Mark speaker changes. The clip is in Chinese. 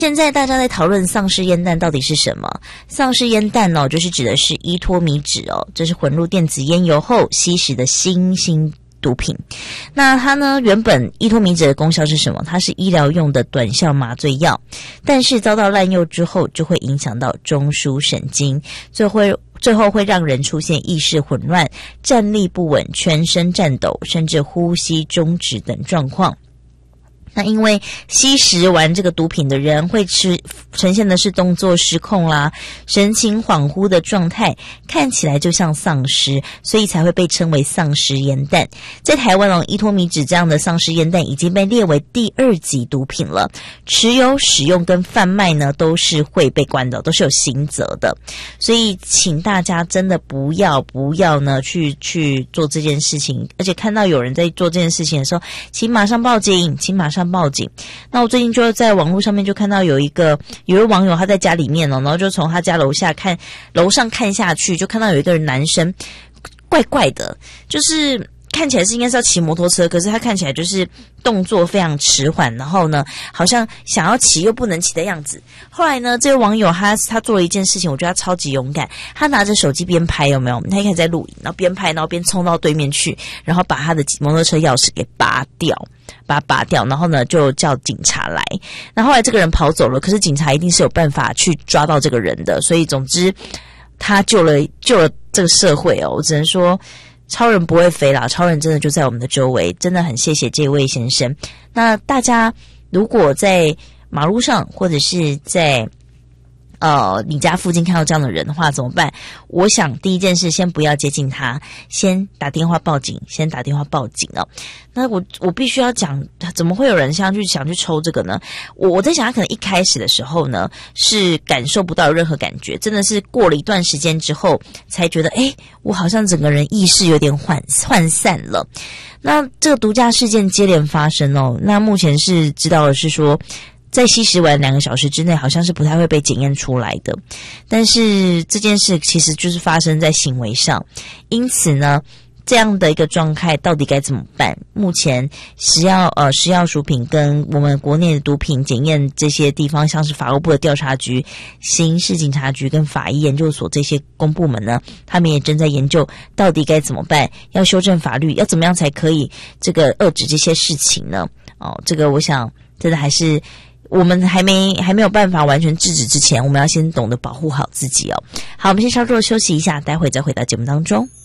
Speaker 1: 现在大家在讨论丧尸烟弹到底是什么？丧尸烟弹哦，就是指的是依托米酯哦，这是混入电子烟油后吸食的新兴毒品。那它呢，原本依托米酯的功效是什么？它是医疗用的短效麻醉药，但是遭到滥用之后，就会影响到中枢神经，最后会让人出现意识混乱、站立不稳、全身颤抖，甚至呼吸中止等状况。那因为吸食完这个毒品的人会呈现的是动作失控啦、神情恍惚的状态，看起来就像丧尸，所以才会被称为丧尸烟弹。在台湾依托米酯这样的丧尸烟弹已经被列为第2级毒品了，持有、使用跟贩卖呢都是会被关的，都是有刑责的。所以请大家真的不要呢去做这件事情，而且看到有人在做这件事情的时候，请马上报警，报警。那我最近就在网络上面就看到有一位网友他在家里面然后就从他家楼上看下去，就看到有一个男生怪怪的，就是看起来是应该是要骑摩托车，可是他看起来就是动作非常迟缓，然后呢好像想要骑又不能骑的样子。后来呢，这位网友他做了一件事情，我觉得他超级勇敢，他拿着手机边拍，有没有？他一开始在录影，然后边拍，然后边冲到对面去，然后把他的摩托车钥匙给拔掉，然后呢就叫警察来。然后后来这个人跑走了，可是警察一定是有办法去抓到这个人的，所以总之他救了这个社会哦。我只能说超人不会飞啦，超人真的就在我们的周围，真的很谢谢这位先生。那大家如果在马路上或者是在你家附近看到这样的人的话怎么办？我想第一件事先不要接近他，先打电话报警哦。那我必须要讲，怎么会有人想去抽这个呢？我在想他可能一开始的时候呢是感受不到任何感觉，真的是过了一段时间之后才觉得我好像整个人意识有点涣散了。那这个毒驾事件接连发生哦，那目前是知道的是说在吸食完2个小时之内好像是不太会被检验出来的，但是这件事其实就是发生在行为上，因此呢这样的一个状态到底该怎么办？目前食药署品跟我们国内的毒品检验这些地方，像是法务部的调查局、刑事警察局跟法医研究所这些公部门呢，他们也正在研究到底该怎么办，要修正法律，要怎么样才可以这个遏制这些事情呢？这个我想真的还是我们还没有办法完全制止之前，我们要先懂得保护好自己哦。好，我们先稍作休息一下，待会再回到节目当中。